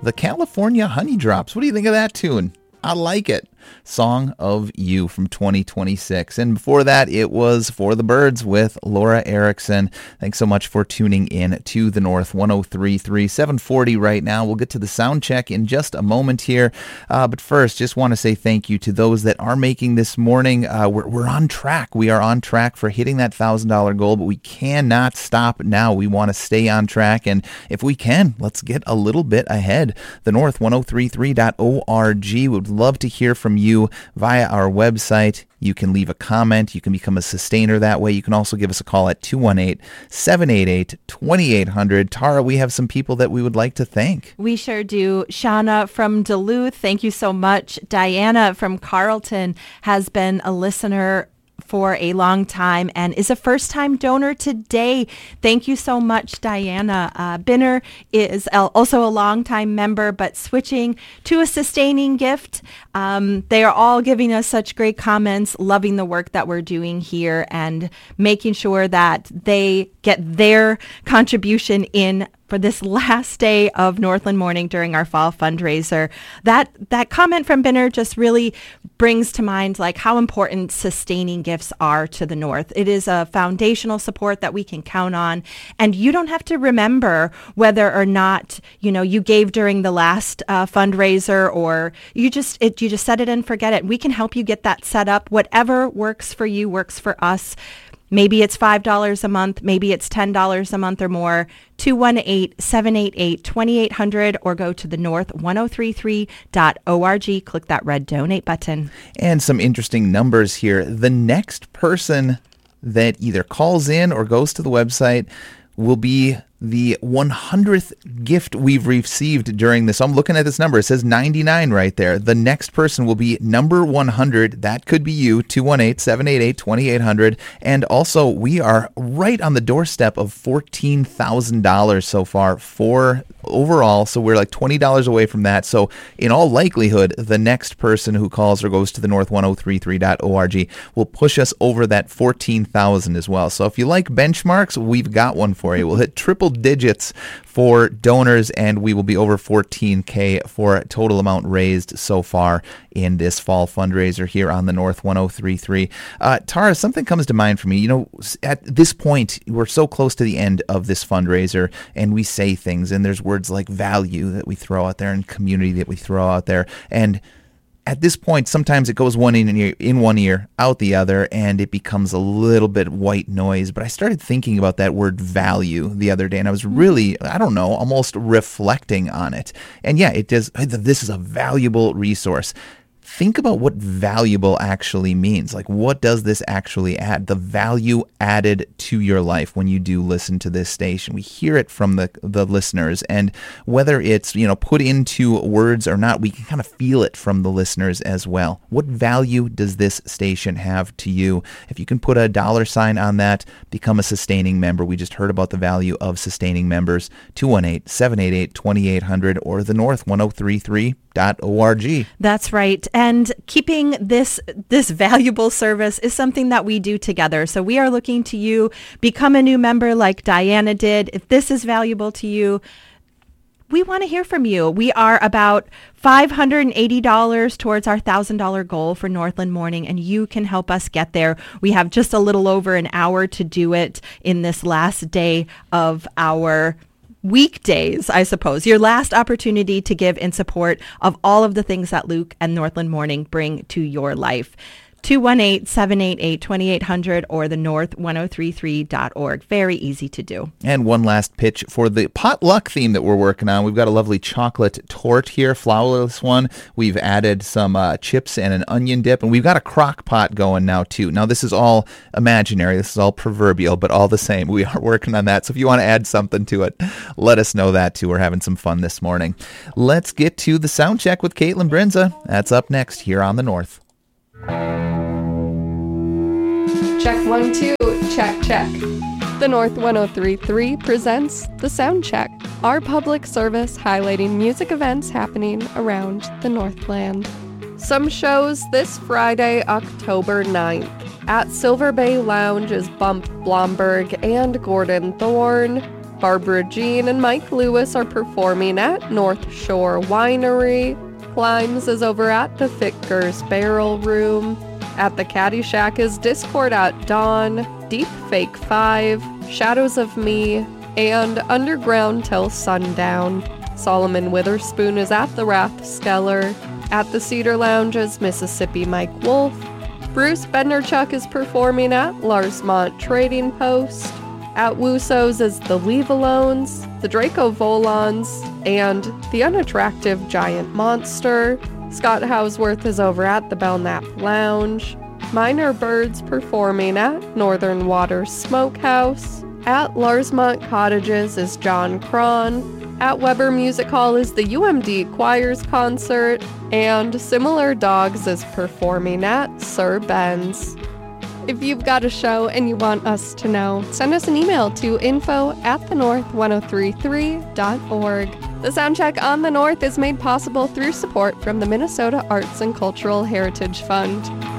the California Honey Drops. What do you think of that tune? I like it. Song of You from 2026. And before that, it was For the Birds with Laura Erickson. Thanks so much for tuning in to the North 103.3, 740 right now. We'll get to the sound check in just a moment here. But first, just want to say thank you to those that are making this morning. We're on track. We are on track for hitting that $1,000 goal, but we cannot stop now. We want to stay on track. And if we can, let's get a little bit ahead. The North 1033.org. Would love to hear from you via our website. You can leave a comment. You can become a sustainer that way. You can also give us a call at 218-788-2800. Tara, we have some people that we would like to thank. We sure do. Shauna from Duluth, thank you so much. Diana from Carlton has been a listener for a long time and is a first-time donor today. Thank you so much, Diana. Binner is also a long-time member, but switching to a sustaining gift. They are all giving us such great comments, loving the work that we're doing here and making sure that they get their contribution in for this last day of Northland Morning during our fall fundraiser. That comment from Binner just really brings to mind like how important sustaining gifts are to the North. It is a foundational support that we can count on, and you don't have to remember whether or not you gave during the last fundraiser, or you just set it and forget it. We can help you get that set up. Whatever works for you works for us. Maybe it's $5 a month. Maybe it's $10 a month or more. 218-788-2800 or go to the north1033.org. Click that red donate button. And some interesting numbers here. The next person that either calls in or goes to the website will be the 100th gift we've received during this. I'm looking at this number. It says 99 right there. The next person will be number 100. That could be you, 218-788-2800. And also, we are right on the doorstep of $14,000 so far for overall. So we're like $20 away from that. So in all likelihood, the next person who calls or goes to the north1033.org will push us over that 14,000 as well. So if you like benchmarks, we've got one for you. We'll hit triple digits for donors, and we will be over 14K for total amount raised so far in this fall fundraiser here on the North 103.3. Tara, something comes to mind for me. At this point, we're so close to the end of this fundraiser, and we say things, and there's words like value that we throw out there and community that we throw out there. And at this point, sometimes it goes in one ear, out the other, and it becomes a little bit white noise. But I started thinking about that word value the other day, and I was really, almost reflecting on it. And yeah, it does. This is a valuable resource. Think about what valuable actually means. Like, what does this actually add? The value added to your life when you do listen to this station. We hear it from the listeners, and whether it's, put into words or not, we can kind of feel it from the listeners as well. What value does this station have to you? If you can put a $sign on that, become a sustaining member. We just heard about the value of sustaining members. 218-788-2800 or the North 1033.org. That's right. And keeping this valuable service is something that we do together. So we are looking to you. Become a new member like Diana did. If this is valuable to you, we want to hear from you. We are about $580 towards our $1,000 goal for Northland Morning, and you can help us get there. We have just a little over an hour to do it in this last day of our weekdays, I suppose. Your last opportunity to give in support of all of the things that Luke and Northland Morning bring to your life. 218-788-2800 or the north1033.org. Very easy to do. And one last pitch for the potluck theme that we're working on. We've got a lovely chocolate torte here, flourless one. We've added some chips and an onion dip, and we've got a crock pot going now too. Now this is all imaginary. This is all proverbial, but all the same, we are working on that. So if you want to add something to it, let us know that too. We're having some fun this morning. Let's get to the sound check with Caitlin Brinza. That's up next here on the North. Check 1, 2, check, check. The North 103.3 presents The Sound Check, our public service highlighting music events happening around the Northland. Some shows this Friday, October 9th. At Silver Bay Lounge is Bump Blomberg and Gordon Thorne. Barbara Jean and Mike Lewis are performing at North Shore Winery. Climbs is over at the Fickers Barrel Room. At the Caddyshack is Discord at Dawn, Deep Fake 5, Shadows of Me, and Underground Till Sundown. Solomon Witherspoon is at the Rathskeller. At the Cedar Lounge is Mississippi Mike Wolf. Bruce Benderchuk is performing at Larsemont Trading Post. At Wuso's is the Leave-Alones, the Draco Volons, and the Unattractive Giant Monster. Scott Houseworth is over at the Belknap Lounge. Minor Birds performing at Northern Waters Smokehouse. At Larsemont Cottages is John Cron. At Weber Music Hall is the UMD Choirs Concert. And Similar Dogs is performing at Sir Ben's. If you've got a show and you want us to know, send us an email to info@thenorth1033.org. The Soundcheck on the North is made possible through support from the Minnesota Arts and Cultural Heritage Fund.